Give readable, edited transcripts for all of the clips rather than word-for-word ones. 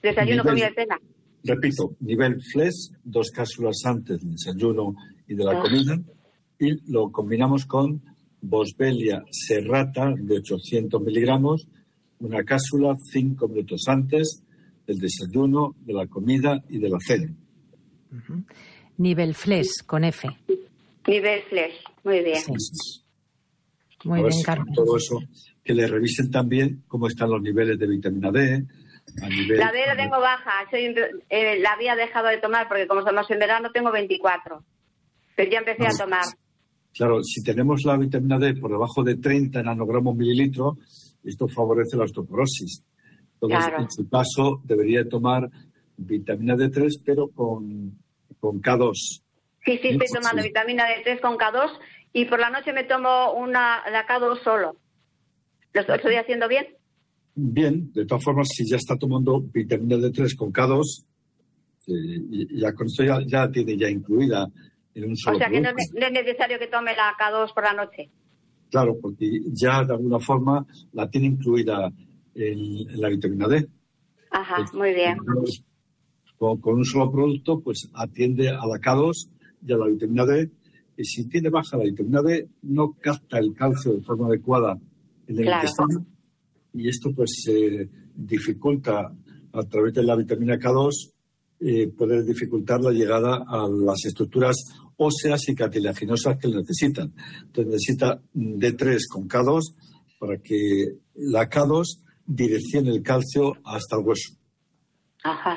Desayuno, comida y cena. Repito, nivel FLES, 2 cápsulas antes del desayuno y de la comida, y lo combinamos con Boswellia serrata de 800 miligramos, una cápsula 5 minutos antes del desayuno, de la comida y de la cena. Nivel FLES, con F. Nivel FLES, muy bien. Sí. Muy bien, Carmen. Todo eso, que le revisen también cómo están los niveles de vitamina D. La D la tengo baja, la había dejado de tomar porque como estamos en verano tengo 24, pero ya empecé a tomar. Claro, si tenemos la vitamina D por debajo de 30 nanogramos mililitro, esto favorece la osteoporosis. Entonces, en su caso, debería tomar vitamina D3, pero con K2. Sí, estoy tomando vitamina D3 con K2 y por la noche me tomo la K2 solo. ¿Lo estoy haciendo bien? Bien, de todas formas, si ya está tomando vitamina D3 con K2, ya con esto ya tiene ya incluida en un solo. O sea que no es necesario que tome la K2 por la noche. Claro, porque ya de alguna forma la tiene incluida en la vitamina D. Ajá, pues, muy bien. Con un solo producto, pues atiende a la K2 y a la vitamina D. Y si tiene baja la vitamina D, no capta el calcio de forma adecuada en el intestino. Y esto pues dificulta a través de la vitamina K2 poder dificultar la llegada a las estructuras óseas y cartilaginosas que necesitan. Entonces necesita D3 con K2 para que la K2 direccione el calcio hasta el hueso. Ajá.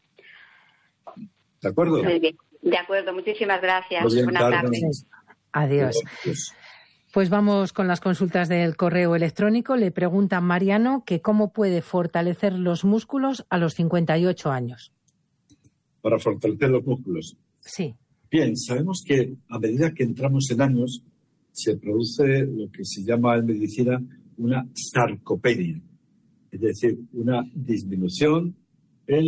¿De acuerdo? Muy bien. De acuerdo, muchísimas gracias. Muy bien, buenas tardes. Adiós. Pues vamos con las consultas del correo electrónico. Le pregunta Mariano que cómo puede fortalecer los músculos a los 58 años. Para fortalecer los músculos. Sí. Bien, sabemos que a medida que entramos en años se produce lo que se llama en medicina una sarcopenia, es decir, una disminución en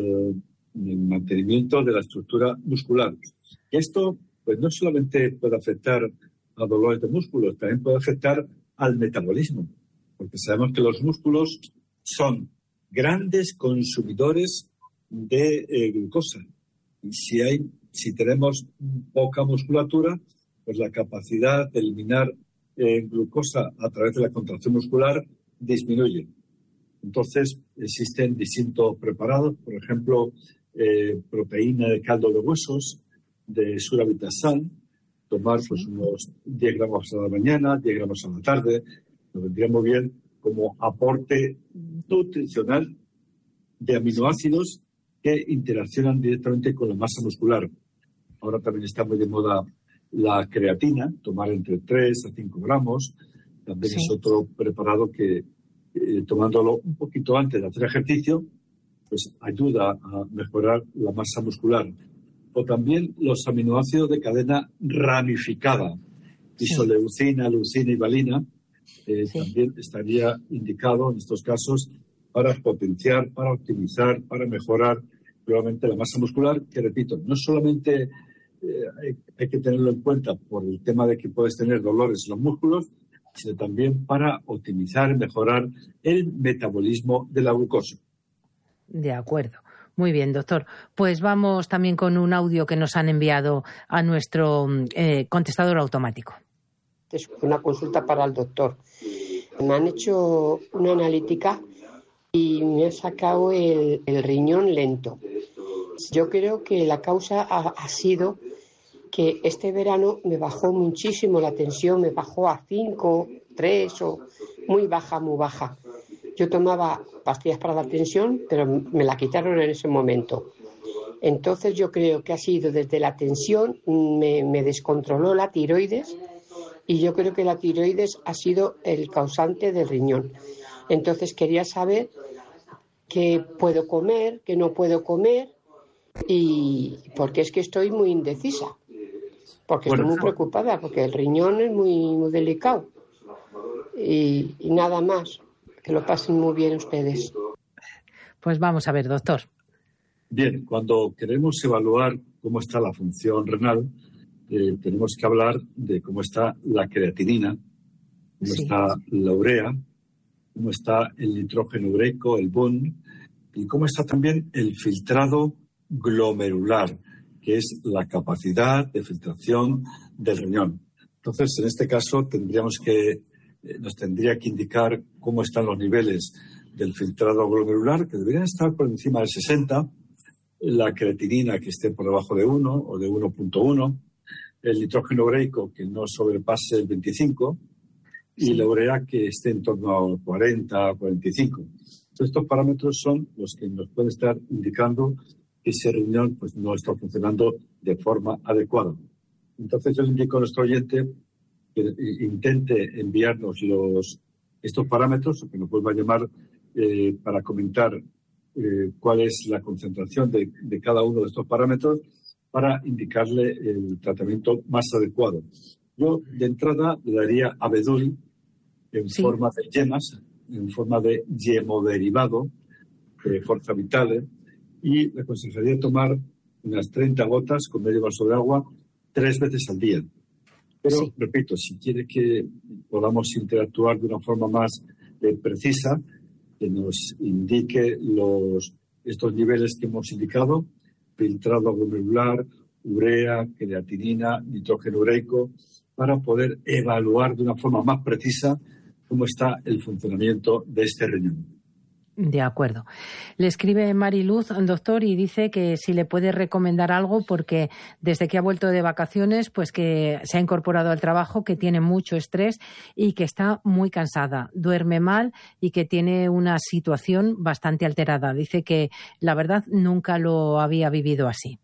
el mantenimiento de la estructura muscular. Esto pues no solamente puede afectar a dolores de músculos, también puede afectar al metabolismo, porque sabemos que los músculos son grandes consumidores de glucosa. Y si tenemos poca musculatura, pues la capacidad de eliminar glucosa a través de la contracción muscular disminuye. Entonces, existen distintos preparados, por ejemplo, proteína de caldo de huesos, de Surabitasal, tomar pues unos 10 gramos a la mañana, 10 gramos a la tarde, nos vendría muy bien como aporte nutricional de aminoácidos que interaccionan directamente con la masa muscular. Ahora también está muy de moda la creatina, tomar entre 3 a 5 gramos. También es otro preparado que, tomándolo un poquito antes de hacer ejercicio, pues ayuda a mejorar la masa muscular. O también los aminoácidos de cadena ramificada, isoleucina, leucina y valina, también estaría indicado en estos casos para potenciar, para optimizar, para mejorar nuevamente la masa muscular, que repito, no solamente hay que tenerlo en cuenta por el tema de que puedes tener dolores en los músculos, sino también para optimizar y mejorar el metabolismo de la glucosa. De acuerdo. Muy bien, doctor. Pues vamos también con un audio que nos han enviado a nuestro contestador automático. Es una consulta para el doctor. Me han hecho una analítica y me ha sacado el riñón lento. Yo creo que la causa ha sido que este verano me bajó muchísimo la tensión, me bajó a 5, 3 o muy baja, muy baja. Yo tomaba pastillas para la tensión, pero me la quitaron en ese momento. Entonces yo creo que ha sido desde la tensión, me descontroló la tiroides y yo creo que la tiroides ha sido el causante del riñón. Entonces quería saber qué puedo comer, qué no puedo comer, y porque es que estoy muy indecisa, porque estoy muy preocupada, porque el riñón es muy delicado. Y nada más. Que lo pasen muy bien ustedes. Pues vamos a ver, doctor. Bien, cuando queremos evaluar cómo está la función renal, tenemos que hablar de cómo está la creatinina, cómo está la urea, cómo está el nitrógeno ureico, el BUN, y cómo está también el filtrado glomerular, que es la capacidad de filtración del riñón. Entonces, en este caso, nos tendría que indicar cómo están los niveles del filtrado glomerular, que deberían estar por encima de 60, la creatinina que esté por debajo de 1 o de 1.1, el nitrógeno ureico que no sobrepase el 25 y la urea que esté en torno a 40, 45. Entonces, estos parámetros son los que nos pueden estar indicando que ese riñón pues, no está funcionando de forma adecuada. Entonces, yo le indico a nuestro oyente que intente enviarnos estos parámetros, que nos vuelva a llamar para comentar cuál es la concentración de cada uno de estos parámetros para indicarle el tratamiento más adecuado. Yo, de entrada, le daría abedul en forma de yemas, en forma de yemoderivado, Forza Vitale, y le aconsejaría tomar unas 30 gotas con medio vaso de agua 3 veces al día. Pero, repito, si quiere que podamos interactuar de una forma más precisa, que nos indique estos niveles que hemos indicado, filtrado glomerular, urea, creatinina, nitrógeno ureico, para poder evaluar de una forma más precisa cómo está el funcionamiento de este riñón. De acuerdo. Le escribe Mariluz, doctor, y dice que si le puede recomendar algo porque desde que ha vuelto de vacaciones, pues que se ha incorporado al trabajo, que tiene mucho estrés y que está muy cansada, duerme mal y que tiene una situación bastante alterada. Dice que la verdad nunca lo había vivido así.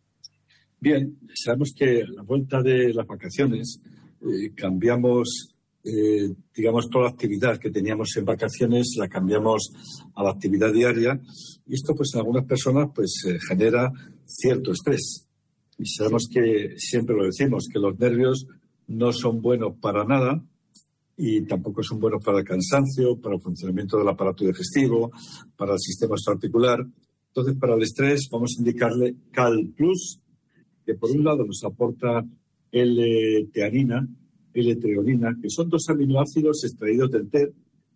Bien, sabemos que a la vuelta de las vacaciones cambiamos digamos, toda la actividad que teníamos en vacaciones la cambiamos a la actividad diaria y esto pues en algunas personas pues genera cierto estrés y sabemos que siempre lo decimos que los nervios no son buenos para nada y tampoco son buenos para el cansancio, para el funcionamiento del aparato digestivo, para el sistema extraarticular. Entonces para el estrés vamos a indicarle Cal Plus, que por un lado nos aporta L-teanina, L-treonina, que son 2 aminoácidos extraídos del té,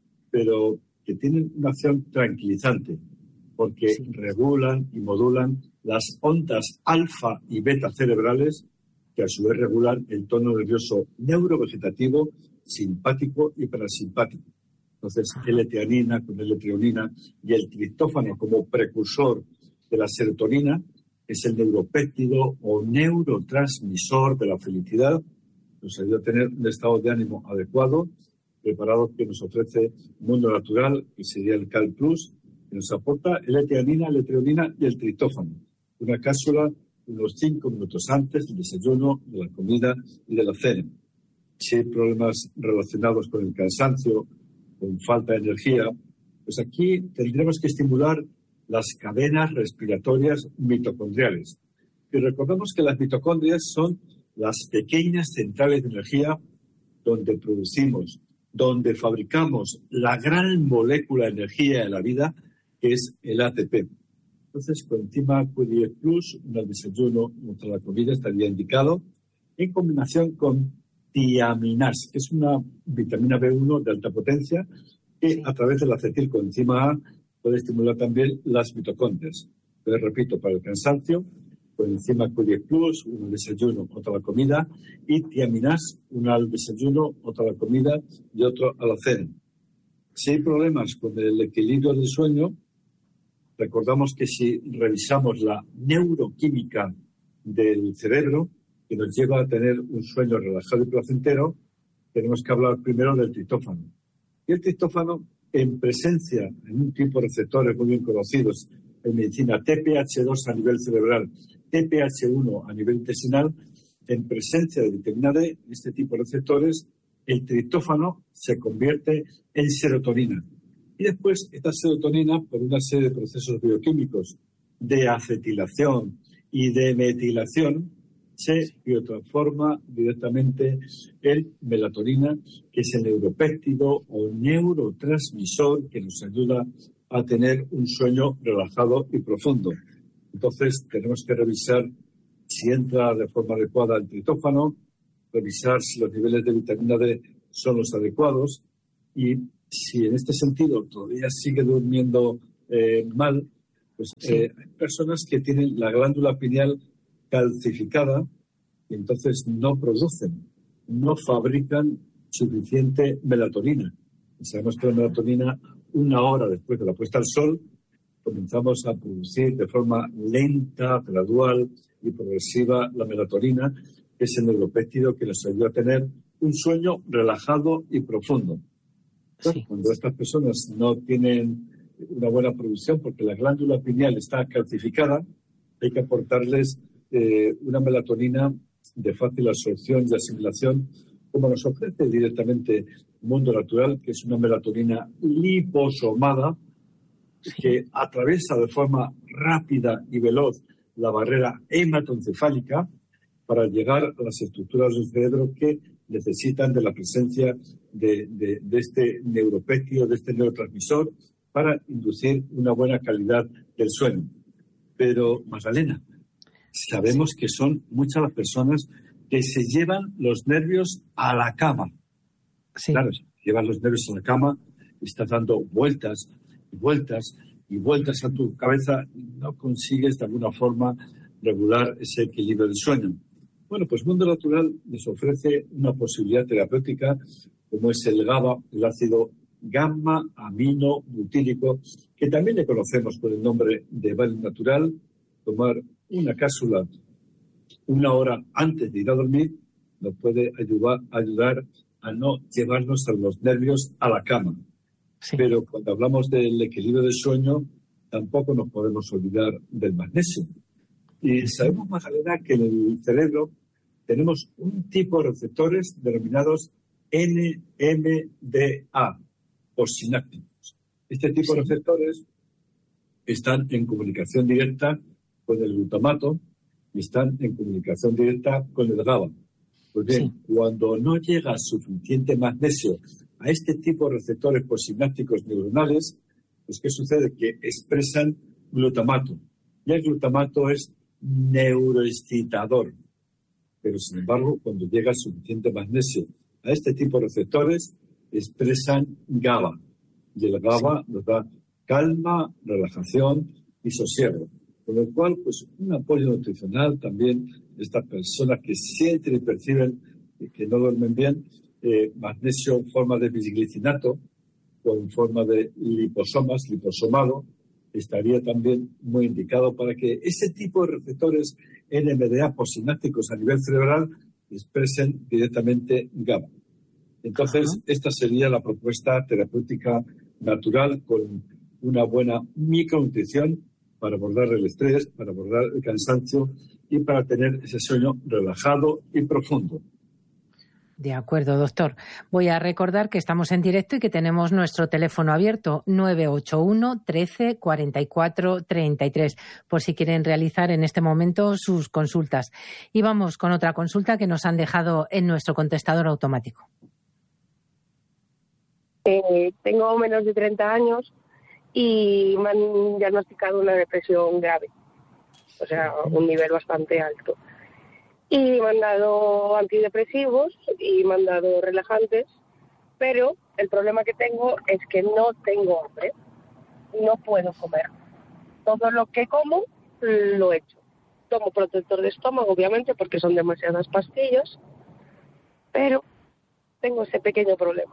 pero que tienen una acción tranquilizante, porque regulan y modulan las ondas alfa y beta cerebrales, que a su vez regulan el tono nervioso neurovegetativo, simpático y parasimpático. Entonces, L-teanina con L-treonina y el triptófano como precursor de la serotonina, es el neuropéptido o neurotransmisor de la felicidad, nos ayuda a tener un estado de ánimo adecuado, preparado que nos ofrece Mundo Natural, que sería el Cal Plus, que nos aporta L-teanina, L-treonina y el triptófano. Una cápsula unos 5 minutos antes del desayuno, de la comida y de la cena. Si hay problemas relacionados con el cansancio, con falta de energía, pues aquí tendremos que estimular las cadenas respiratorias mitocondriales. Y recordemos que las mitocondrias son las pequeñas centrales de energía donde producimos, donde fabricamos la gran molécula de energía de la vida, que es el ATP. Entonces, coenzima Q10 Plus, un desayuno contra la comida estaría indicado en combinación con tiaminas, que es una vitamina B1 de alta potencia que a través de la acetilcoenzima A puede estimular también las mitocondrias. Entonces, repito, para el cansancio, coenzima Q10 Plus, uno al desayuno, otro a la comida, y tiaminas, uno al desayuno, otro a la comida y otro a la cena. Si hay problemas con el equilibrio del sueño, recordamos que si revisamos la neuroquímica del cerebro, que nos lleva a tener un sueño relajado y placentero, tenemos que hablar primero del triptófano. Y el triptófano, en presencia en un tipo de receptores muy bien conocidos en medicina, TPH2 a nivel cerebral, TPH1 a nivel intestinal, en presencia de vitamina D, este tipo de receptores, el triptófano se convierte en serotonina. Y después, esta serotonina, por una serie de procesos bioquímicos de acetilación y de metilación, se biotransforma directamente en melatonina, que es el neuropéptido o neurotransmisor que nos ayuda a tener un sueño relajado y profundo. Entonces, tenemos que revisar si entra de forma adecuada el triptófano, revisar si los niveles de vitamina D son los adecuados y si en este sentido todavía sigue durmiendo mal, pues hay personas que tienen la glándula pineal calcificada y entonces no producen, no fabrican suficiente melatonina. Y sabemos que la melatonina, 1 hora después de la puesta al sol, comenzamos a producir de forma lenta, gradual y progresiva la melatonina, que es el neuropéptido que nos ayuda a tener un sueño relajado y profundo. Sí. Cuando estas personas no tienen una buena producción porque la glándula pineal está calcificada, hay que aportarles una melatonina de fácil absorción y asimilación, como nos ofrece directamente Mundo Natural, que es una melatonina liposomada que atraviesa de forma rápida y veloz la barrera hematoencefálica para llegar a las estructuras del cerebro que necesitan de la presencia de este neuropéptido, de este neurotransmisor, para inducir una buena calidad del sueño. Pero, Magdalena, sabemos que son muchas las personas que se llevan los nervios a la cama. Sí. Claro, llevan los nervios a la cama y estás dando vueltas y vueltas y vueltas a tu cabeza y no consigues de alguna forma regular ese equilibrio del sueño. Bueno, pues Mundo Natural les ofrece una posibilidad terapéutica como es el GABA, el ácido gamma-amino-butírico, que también le conocemos por el nombre de Valium Natural. Tomar una cápsula 1 hora antes de ir a dormir nos puede ayudar a no llevarnos a los nervios a la cama. Sí. Pero cuando hablamos del equilibrio del sueño, tampoco nos podemos olvidar del magnesio. Y sabemos, Magdalena, que en el cerebro tenemos un tipo de receptores denominados NMDA, postsinápticos. Este tipo de receptores están en comunicación directa con el glutamato y están en comunicación directa con el GABA. Pues bien, cuando no llega suficiente magnesio a este tipo de receptores postsinápticos neuronales, pues ¿qué sucede? Que expresan glutamato. Y el glutamato es neuroexcitador. Pero, sin embargo, cuando llega suficiente magnesio a este tipo de receptores, expresan GABA. Y el GABA nos da calma, relajación y sosiego. Con lo cual, pues, un apoyo nutricional también de estas personas que sienten y perciben que no duermen bien, magnesio en forma de bisglicinato o en forma de liposomado, estaría también muy indicado para que ese tipo de receptores NMDA postsinápticos a nivel cerebral expresen directamente GABA. Entonces, esta sería la propuesta terapéutica natural con una buena micronutrición para abordar el estrés, para abordar el cansancio y para tener ese sueño relajado y profundo. De acuerdo, doctor. Voy a recordar que estamos en directo y que tenemos nuestro teléfono abierto 981 13 44 33 por si quieren realizar en este momento sus consultas. Y vamos con otra consulta que nos han dejado en nuestro contestador automático. Tengo menos de 30 años y me han diagnosticado una depresión grave, o sea, un nivel bastante alto. Y me han dado antidepresivos y me han dado relajantes, pero el problema que tengo es que no tengo hambre, no puedo comer. Todo lo que como lo echo. Tomo protector de estómago, obviamente, porque son demasiadas pastillas, pero tengo ese pequeño problema.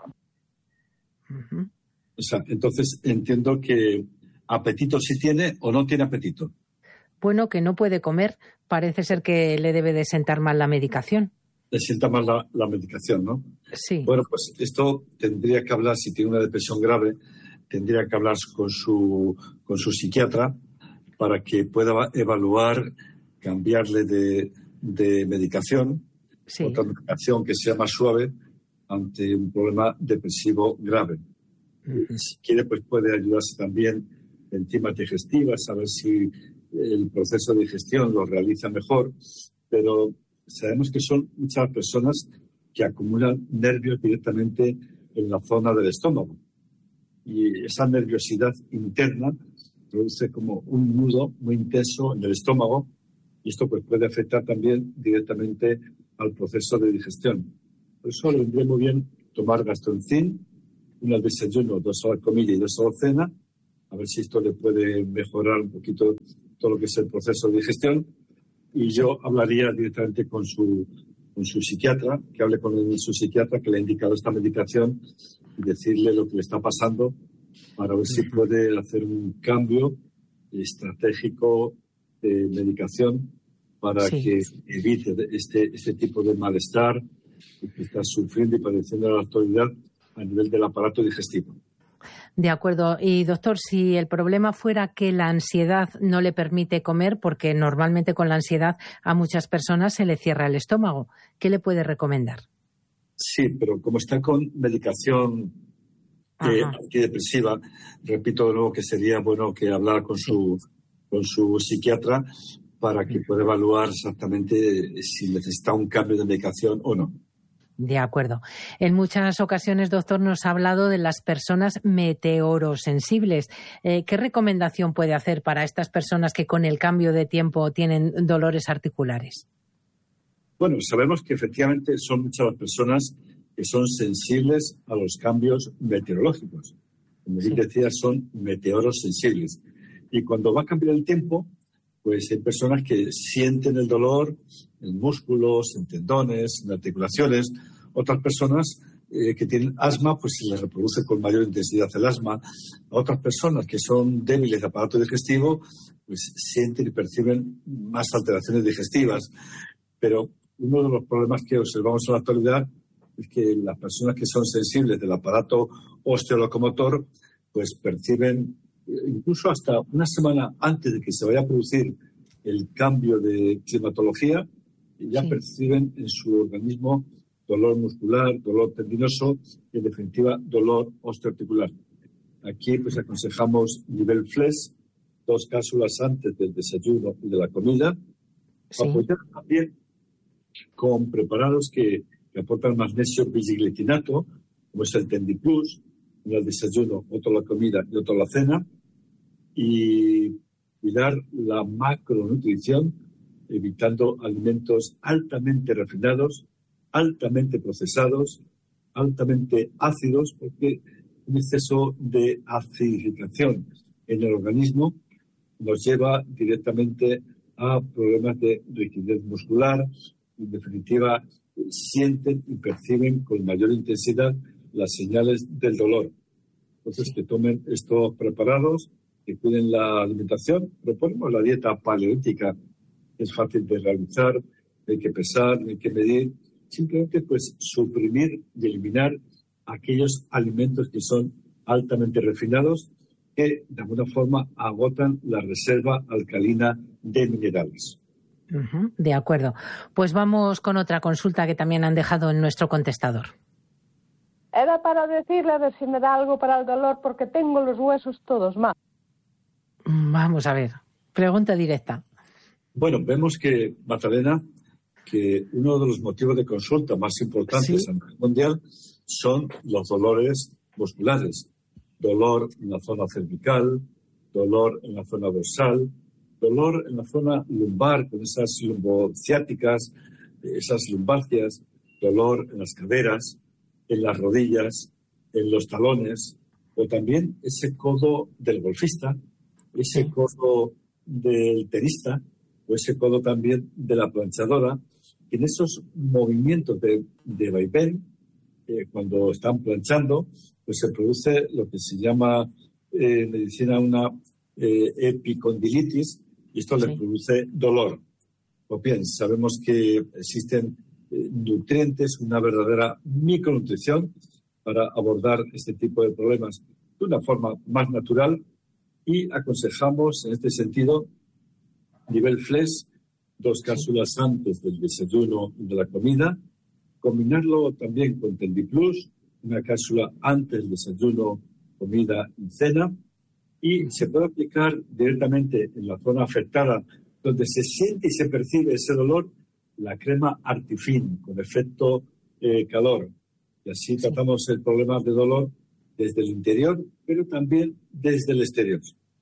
O sea, entonces entiendo que apetito sí tiene o no tiene apetito. Bueno, que no puede comer. Parece ser que le debe de sentar mal la medicación. Le sienta mal la medicación, ¿no? Sí. Bueno, pues esto tendría que hablar, si tiene una depresión grave, tendría que hablar con su psiquiatra para que pueda evaluar, cambiarle de medicación, otra medicación que sea más suave ante un problema depresivo grave. Si quiere, pues puede ayudarse también en enzimas digestivas, a ver si el proceso de digestión lo realiza mejor, pero sabemos que son muchas personas que acumulan nervios directamente en la zona del estómago. Y esa nerviosidad interna produce como un nudo muy intenso en el estómago y esto pues puede afectar también directamente al proceso de digestión. Por eso le vendría muy bien tomar Gastroncin, una al desayuno, 2 horas comida y 2 horas cena, a ver si esto le puede mejorar un poquito todo lo que es el proceso de digestión. Y yo hablaría directamente con su psiquiatra, que hable con su psiquiatra que le ha indicado esta medicación y decirle lo que le está pasando para ver si puede hacer un cambio estratégico de medicación para que evite este tipo de malestar que está sufriendo y padeciendo la actualidad a nivel del aparato digestivo. De acuerdo. Y doctor, si el problema fuera que la ansiedad no le permite comer, porque normalmente con la ansiedad a muchas personas se le cierra el estómago, ¿qué le puede recomendar? Sí, pero como está con medicación antidepresiva, repito de nuevo que sería bueno que hablar con su psiquiatra para que pueda evaluar exactamente si necesita un cambio de medicación o no. De acuerdo. En muchas ocasiones, doctor, nos ha hablado de las personas meteorosensibles. ¿Qué recomendación puede hacer para estas personas que con el cambio de tiempo tienen dolores articulares? Bueno, sabemos que efectivamente son muchas las personas que son sensibles a los cambios meteorológicos. Como bien decía, son meteorosensibles. Y cuando va a cambiar el tiempo, pues hay personas que sienten el dolor en músculos, en tendones, en articulaciones. Otras personas que tienen asma, pues se les reproduce con mayor intensidad el asma. Otras personas que son débiles de aparato digestivo, pues sienten y perciben más alteraciones digestivas. Pero uno de los problemas que observamos en la actualidad es que las personas que son sensibles del aparato osteolocomotor, pues perciben incluso hasta una semana antes de que se vaya a producir el cambio de climatología, ya perciben en su organismo dolor muscular, dolor tendinoso y, en definitiva, dolor osteoarticular. Aquí pues aconsejamos nivel FLES, 2 cápsulas antes del desayuno y de la comida, apoyar también con preparados que aportan magnesio bisglicinato, como es el Tendiplus, uno al desayuno, otro a la comida y otro a la cena, y cuidar la macronutrición, evitando alimentos altamente refinados, altamente procesados, altamente ácidos, porque un exceso de acidificación en el organismo nos lleva directamente a problemas de rigidez muscular. En definitiva, sienten y perciben con mayor intensidad las señales del dolor. Entonces, que tomen estos preparados, que cuiden la alimentación. Proponemos la dieta paleolítica. Es fácil de realizar, no hay que pesar, no hay que medir. Simplemente, pues, suprimir y eliminar aquellos alimentos que son altamente refinados, que de alguna forma agotan la reserva alcalina de minerales. De acuerdo. Pues vamos con otra consulta que también han dejado en nuestro contestador. Era para decirle a ver si me da algo para el dolor porque tengo los huesos todos mal. Vamos a ver. Pregunta directa. Bueno, vemos que, Magdalena, que uno de los motivos de consulta más importantes a nivel mundial son los dolores musculares. Dolor en la zona cervical, dolor en la zona dorsal, dolor en la zona lumbar con esas lumbociáticas, esas lumbalgias, dolor en las caderas, en las rodillas, en los talones, o también ese codo del golfista, ese codo del tenista, o ese codo también de la planchadora. En esos movimientos de vaivén, cuando están planchando, pues se produce lo que se llama en medicina una epicondilitis, y esto le produce dolor. Pues bien, sabemos que existen nutrientes, una verdadera micronutrición para abordar este tipo de problemas de una forma más natural, y aconsejamos en este sentido nivel FLES, 2 cápsulas antes del desayuno y de la comida, combinarlo también con Tendiplus, una cápsula antes del desayuno, comida y cena, y se puede aplicar directamente en la zona afectada donde se siente y se percibe ese dolor, la crema Artifin con efecto calor. Y así tratamos el problema de dolor desde el interior, pero también desde el exterior.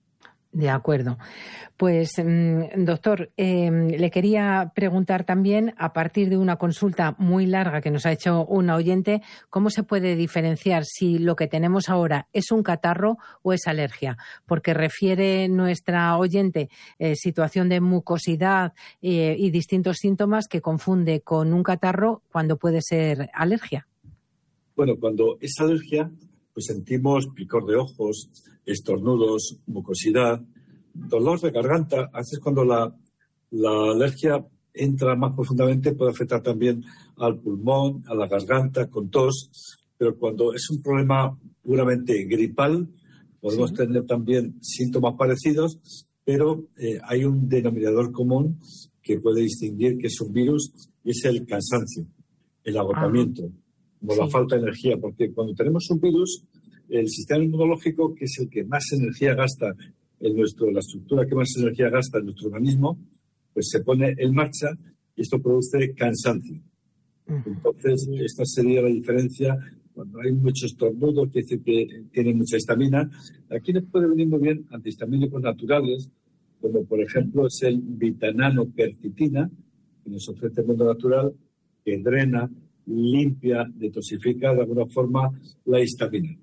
De acuerdo. Pues, doctor, le quería preguntar también, a partir de una consulta muy larga que nos ha hecho una oyente, ¿cómo se puede diferenciar si lo que tenemos ahora es un catarro o es alergia? Porque refiere nuestra oyente situación de mucosidad y distintos síntomas que confunde con un catarro cuando puede ser alergia. Bueno, cuando es alergia, pues sentimos picor de ojos, estornudos, mucosidad, dolor de garganta. A veces cuando la alergia entra más profundamente puede afectar también al pulmón, a la garganta, con tos. Pero cuando es un problema puramente gripal, podemos tener también síntomas parecidos, pero hay un denominador común que puede distinguir que es un virus, y es el cansancio, el agotamiento, como la falta de energía. Porque cuando tenemos un virus, el sistema inmunológico, que es el que más energía gasta la estructura que más energía gasta en nuestro organismo, pues se pone en marcha y esto produce cansancio. Entonces, esta sería la diferencia. Cuando hay mucho estornudo, quiere decir que tiene mucha histamina. Aquí nos puede venir muy bien antihistamínicos naturales, como por ejemplo es el vitananopertitina, que nos ofrece el mundo natural, que drena, limpia, detoxifica de alguna forma la histamina.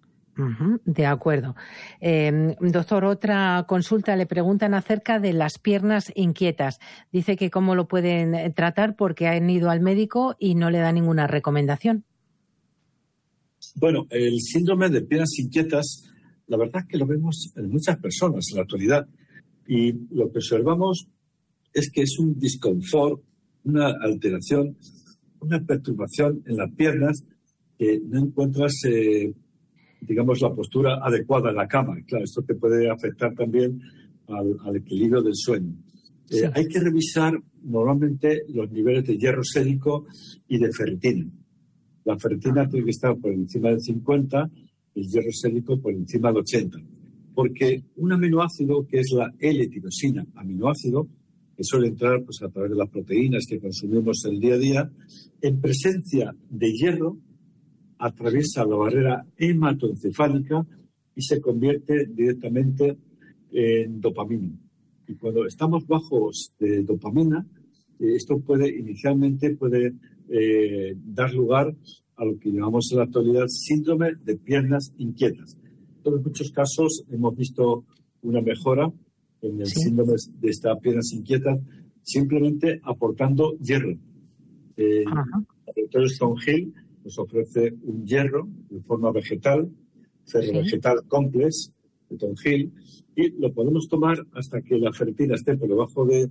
De acuerdo. Doctor, otra consulta, le preguntan acerca de las piernas inquietas. Dice que cómo lo pueden tratar porque han ido al médico y no le da ninguna recomendación. Bueno, el síndrome de piernas inquietas, la verdad es que lo vemos en muchas personas en la actualidad, y lo que observamos es que es un disconfort, una alteración, una perturbación en las piernas, que no encuentras digamos, la postura adecuada en la cama. Claro, esto te puede afectar también al equilibrio del sueño. Hay que revisar normalmente los niveles de hierro sérico y de ferritina. La ferritina tiene que estar por encima de 50, el hierro sérico por encima de 80. Porque un aminoácido, que es la L-tirosina, aminoácido, que suele entrar pues, a través de las proteínas que consumimos el día a día, en presencia de hierro, atraviesa la barrera hematoencefálica y se convierte directamente en dopamina. Y cuando estamos bajos de dopamina, esto inicialmente puede dar lugar a lo que llamamos en la actualidad síndrome de piernas inquietas. En muchos casos hemos visto una mejora en el síndrome de estas piernas inquietas simplemente aportando hierro. El laboratorio Stonehill nos ofrece un hierro de forma vegetal, ferrovegetal complex, de Stonehill, y lo podemos tomar hasta que la ferritina esté por debajo de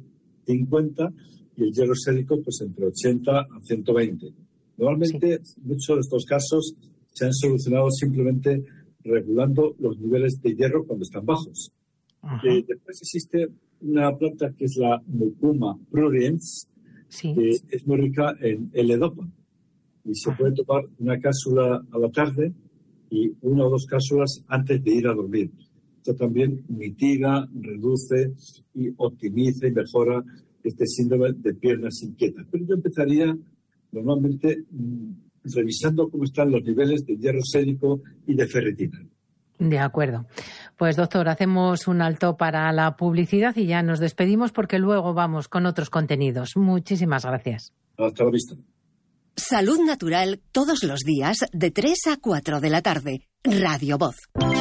50 y el hierro sérico pues entre 80 a 120. Normalmente muchos de estos casos se han solucionado simplemente regulando los niveles de hierro cuando están bajos. Después existe una planta que es la Mucuma pruriens, que es muy rica en L-Dopa. Y se puede tomar una cápsula a la tarde y una o dos cápsulas antes de ir a dormir. Esto también mitiga, reduce y optimiza y mejora este síndrome de piernas inquietas. Pero yo empezaría normalmente revisando cómo están los niveles de hierro sérico y de ferritina. De acuerdo. Pues doctor, hacemos un alto para la publicidad y ya nos despedimos porque luego vamos con otros contenidos. Muchísimas gracias. Hasta la vista. Salud Natural todos los días de 3 a 4 de la tarde. Radio Voz.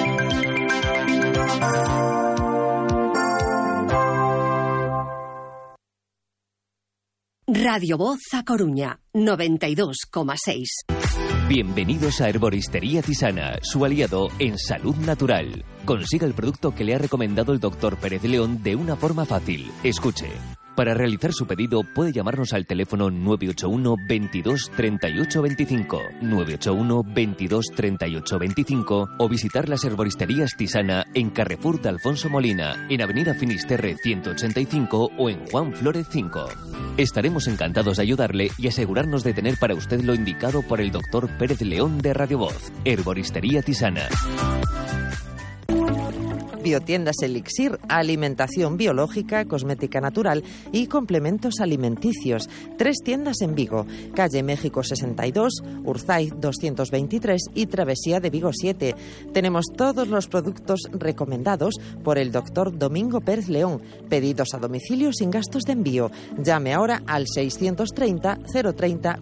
Radio Voz A Coruña, 92,6. Bienvenidos a Herboristería Tisana, su aliado en salud natural. Consiga el producto que le ha recomendado el doctor Pérez León de una forma fácil. Escuche. Para realizar su pedido puede llamarnos al teléfono 981 22 38 25, 981 22 38 25 o visitar las herboristerías Tisana en Carrefour de Alfonso Molina, en Avenida Finisterre 185 o en Juan Flórez 5. Estaremos encantados de ayudarle y asegurarnos de tener para usted lo indicado por el doctor Pérez León de Radio Voz. Herboristería Tisana. Biotiendas Elixir, alimentación biológica, cosmética natural y complementos alimenticios. 3 tiendas en Vigo, calle México 62, Urzaiz 223 y Travesía de Vigo 7. Tenemos todos los productos recomendados por el doctor Domingo Pérez León. Pedidos a domicilio sin gastos de envío. Llame ahora al 630 030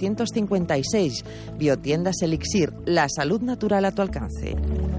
456. Biotiendas Elixir, la salud natural a tu alcance.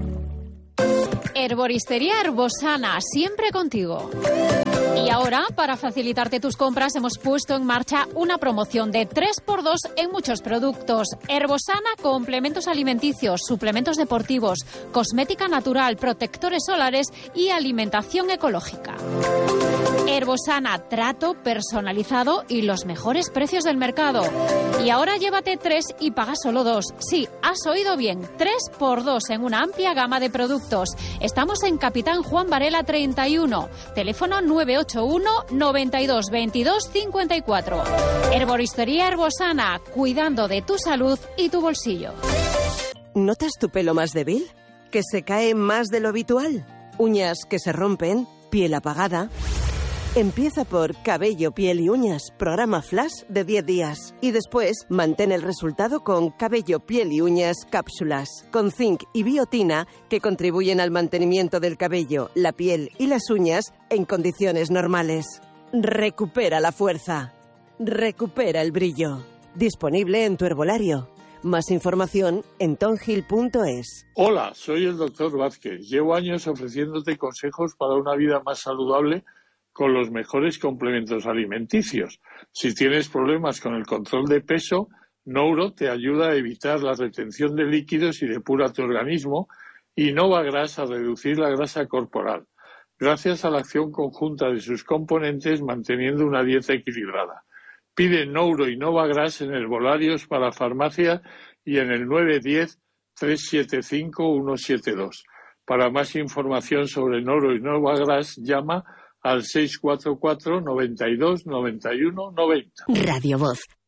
Herboristería Herbosana, siempre contigo. Y ahora, para facilitarte tus compras, hemos puesto en marcha una promoción de 3x2 en muchos productos. Herbosana, complementos alimenticios, suplementos deportivos, cosmética natural, protectores solares y alimentación ecológica. Herbosana, trato personalizado y los mejores precios del mercado. Y ahora llévate 3 y paga solo 2. Sí, has oído bien, 3x2 en una amplia gama de productos. Estamos en Capitán Juan Varela 31, teléfono 981 92 22 54. Herboristería Herbosana, cuidando de tu salud y tu bolsillo. ¿Notas tu pelo más débil? ¿Que se cae más de lo habitual? ¿Uñas que se rompen? ¿Piel apagada? Empieza por Cabello, Piel y Uñas, programa Flash de 10 días. Y después, mantén el resultado con Cabello, Piel y Uñas cápsulas, con zinc y biotina que contribuyen al mantenimiento del cabello, la piel y las uñas en condiciones normales. Recupera la fuerza. Recupera el brillo. Disponible en tu herbolario. Más información en tonhill.es. Hola, soy el doctor Vázquez. Llevo años ofreciéndote consejos para una vida más saludable con los mejores complementos alimenticios. Si tienes problemas con el control de peso, Nouro te ayuda a evitar la retención de líquidos y depura tu organismo, y Novagras a reducir la grasa corporal, gracias a la acción conjunta de sus componentes manteniendo una dieta equilibrada. Pide Nouro y Novagras en herbolarios para farmacia y en el 910-375-172. Para más información sobre Nouro y Novagras, llama al 644 92 91 90. Radio Voz,